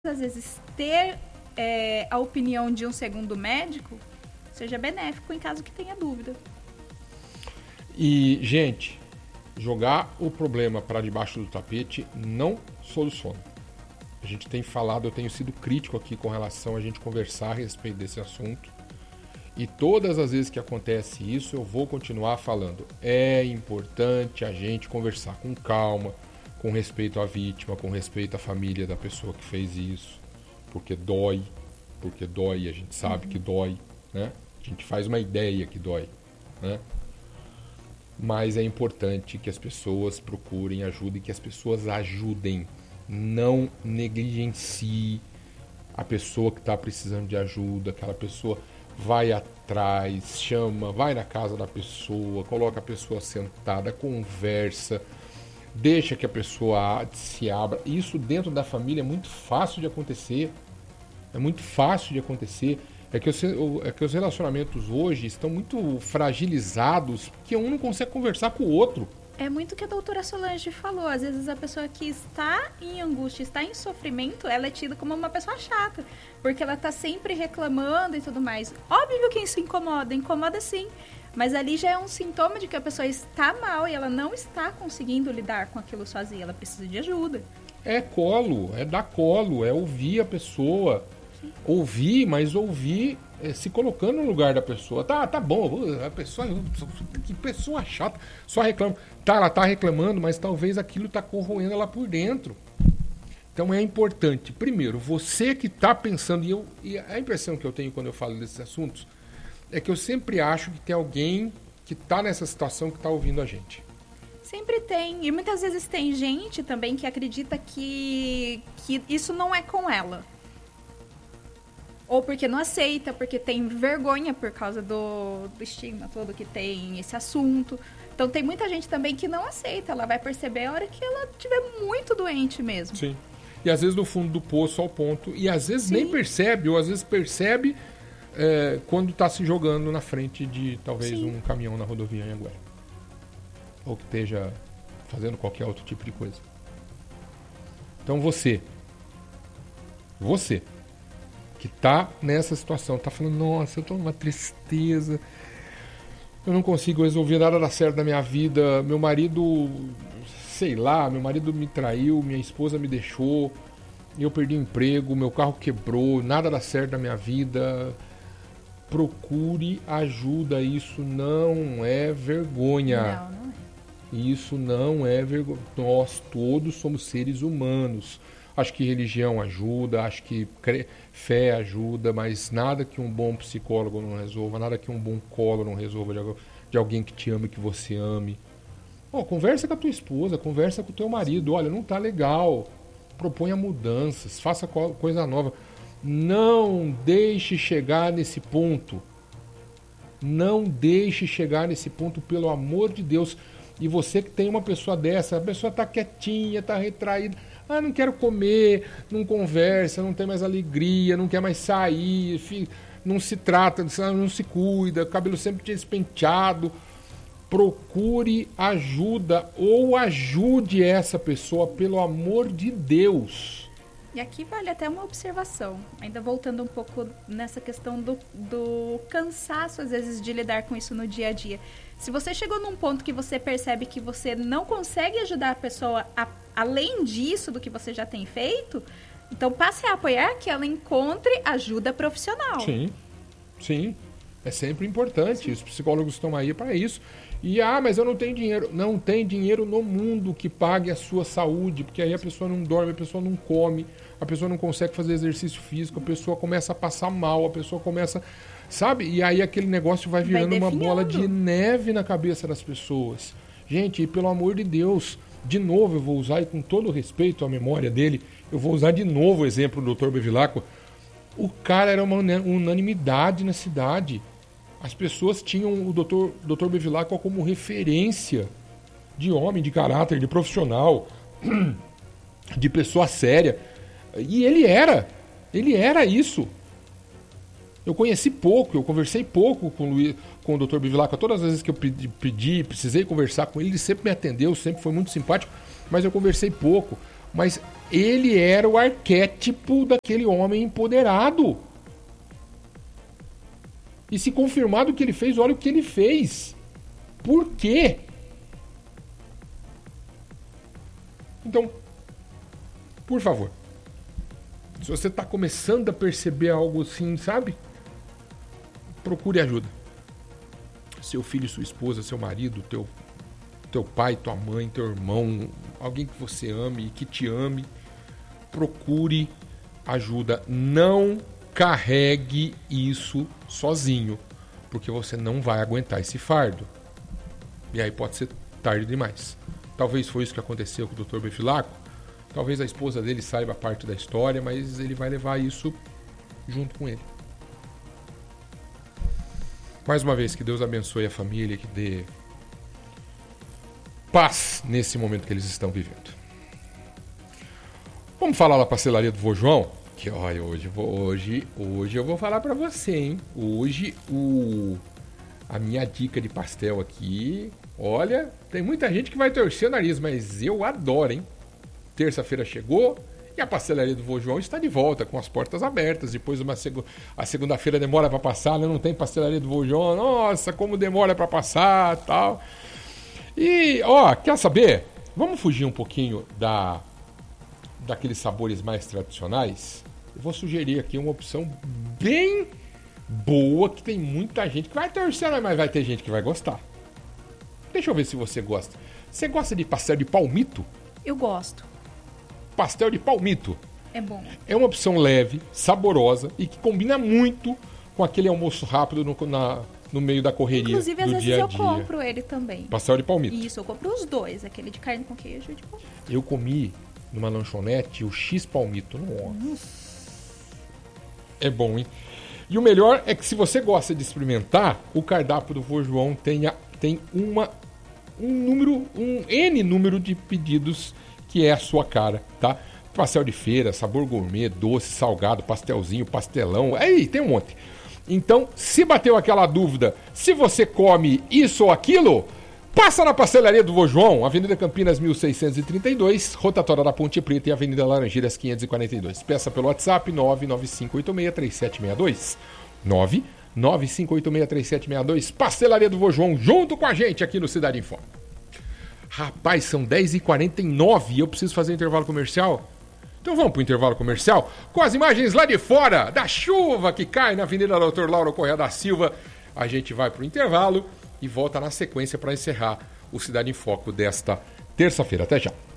às vezes ter a opinião de um segundo médico seja benéfico em caso que tenha dúvida. E, gente, jogar o problema para debaixo do tapete não soluciona. A gente tem falado, eu tenho sido crítico aqui com relação a gente conversar a respeito desse assunto. E todas as vezes que acontece isso, eu vou continuar falando. É importante a gente conversar com calma, com respeito à vítima, com respeito à família da pessoa que fez isso. Porque dói, a gente sabe que dói, né? A gente faz uma ideia que dói, né? Mas é importante que as pessoas procurem ajuda e que as pessoas ajudem. Não negligencie a pessoa que está precisando de ajuda, aquela pessoa vai atrás, chama, vai na casa da pessoa, coloca a pessoa sentada, conversa, deixa que a pessoa se abra. Isso dentro da família é muito fácil de acontecer. É muito fácil de acontecer. É que os relacionamentos hoje estão muito fragilizados porque um não consegue conversar com o outro. É muito o que a doutora Solange falou. Às vezes a pessoa que está em angústia, está em sofrimento, ela é tida como uma pessoa chata. Porque ela está sempre reclamando e tudo mais. Óbvio que isso incomoda sim. Mas ali já é um sintoma de que a pessoa está mal e ela não está conseguindo lidar com aquilo sozinha. Ela precisa de ajuda. É colo, é dar colo, é ouvir a pessoa. Sim. Ouvir, mas ouvir se colocando no lugar da pessoa. Tá bom, a pessoa, que pessoa chata, só reclama. Ela tá reclamando, mas talvez aquilo tá corroendo ela por dentro. Então é importante, primeiro, você que tá pensando, e a impressão que eu tenho quando eu falo desses assuntos, é que eu sempre acho que tem alguém que tá nessa situação que tá ouvindo a gente. Sempre tem, e muitas vezes tem gente também que acredita que isso não é com ela. Ou porque não aceita, porque tem vergonha por causa do estigma todo que tem esse assunto. Então tem muita gente também que não aceita, ela vai perceber a hora que ela estiver muito doente mesmo. Sim, e às vezes do fundo do poço ao ponto, e às vezes nem percebe, ou às vezes percebe quando está se jogando na frente de talvez um caminhão na rodovia em Anguera. Ou que esteja fazendo qualquer outro tipo de coisa. Então você que tá nessa situação, tá falando, nossa, eu tô numa tristeza, eu não consigo resolver nada dar certo na minha vida, meu marido me traiu, minha esposa me deixou, eu perdi o emprego, meu carro quebrou, nada dá certo na minha vida. Procure ajuda, isso não é vergonha. Não é. Isso não é vergonha. Nós todos somos seres humanos. Acho que religião ajuda, acho que fé ajuda, mas nada que um bom psicólogo não resolva, nada que um bom colo não resolva de alguém que te ame, que você ame. Conversa com a tua esposa, conversa com o teu marido. Olha, não tá legal. Proponha mudanças, faça coisa nova. Não deixe chegar nesse ponto. Não deixe chegar nesse ponto, pelo amor de Deus. E você que tem uma pessoa dessa, a pessoa tá quietinha, tá retraída. Não quero comer, não conversa, não tem mais alegria, não quer mais sair, não se trata, não se cuida, cabelo sempre despenteado. Procure ajuda ou ajude essa pessoa, pelo amor de Deus. E aqui vale até uma observação, ainda voltando um pouco nessa questão do cansaço, às vezes, de lidar com isso no dia a dia. Se você chegou num ponto que você percebe que você não consegue ajudar a pessoa além disso do que você já tem feito, então passe a apoiar que ela encontre ajuda profissional. Sim. É sempre importante. Sim. Os psicólogos estão aí para isso. E, mas eu não tenho dinheiro. Não tem dinheiro no mundo que pague a sua saúde, porque aí a pessoa não dorme, a pessoa não come, a pessoa não consegue fazer exercício físico, a pessoa começa a passar mal, a pessoa começa... Sabe? E aí aquele negócio vai virando uma bola de neve na cabeça das pessoas. Gente, pelo amor de Deus, de novo eu vou usar, e com todo o respeito à memória dele, eu vou usar de novo o exemplo do Dr. Bevilacqua. O cara era uma unanimidade na cidade. As pessoas tinham o Dr. Bevilacqua como referência de homem, de caráter, de profissional, de pessoa séria. E ele era isso. Eu conheci pouco, eu conversei pouco com o Dr. Bevilacqua. Todas as vezes que eu precisei conversar com ele, ele sempre me atendeu, sempre foi muito simpático, mas eu conversei pouco. Mas ele era o arquétipo daquele homem empoderado. E se confirmado o que ele fez, olha o que ele fez. Por quê? Então, por favor, se você está começando a perceber algo assim, sabe? Procure ajuda. Seu filho, sua esposa, seu marido, teu pai, tua mãe, teu irmão, alguém que você ame e que te ame, procure ajuda. Não carregue isso sozinho, porque você não vai aguentar esse fardo. E aí pode ser tarde demais. Talvez foi isso que aconteceu com o Dr. Bevilacqua. Talvez a esposa dele saiba parte da história, mas ele vai levar isso junto com ele. Mais uma vez, que Deus abençoe a família, que dê paz nesse momento que eles estão vivendo. Vamos falar da pastelaria do Vô João? Que olha, hoje eu vou falar pra você, hein? Hoje a minha dica de pastel aqui, olha, tem muita gente que vai torcer o nariz, mas eu adoro, hein? Terça-feira chegou e a pastelaria do Vô João está de volta, com as portas abertas. Depois a segunda-feira demora para passar, né? Não tem pastelaria do Vô João. Nossa, como demora para passar, tal. E, ó, quer saber? Vamos fugir um pouquinho daqueles sabores mais tradicionais? Eu vou sugerir aqui uma opção bem boa, que tem muita gente que vai torcer, mas vai ter gente que vai gostar. Deixa eu ver se você gosta. Você gosta de pastel de palmito? Eu gosto. Pastel de palmito. É bom. É uma opção leve, saborosa e que combina muito com aquele almoço rápido no meio da correria. Inclusive, às do vezes dia a eu dia. compro ele também. Pastel de palmito. Isso, eu compro os dois. Aquele de carne com queijo e de palmito. Eu comi numa lanchonete o X palmito. Nossa. É bom, hein? E o melhor é que, se você gosta de experimentar, o cardápio do Vô João tem um N número de pedidos que é a sua cara, tá? Pastel de feira, sabor gourmet, doce, salgado, pastelzinho, pastelão, aí tem um monte. Então, se bateu aquela dúvida, se você come isso ou aquilo, passa na pastelaria do Vô João, Avenida Campinas 1632, Rotatória da Ponte Preta e Avenida Laranjeiras 542. Peça pelo WhatsApp 995863762. 995863762. Pastelaria do Vô João, junto com a gente aqui no Cidade em Foco. Rapaz, são 10h49 e eu preciso fazer intervalo comercial. Então vamos para o intervalo comercial com as imagens lá de fora da chuva que cai na Avenida Dr. Lauro Correia da Silva. A gente vai para o intervalo e volta na sequência para encerrar o Cidade em Foco desta terça-feira. Até já.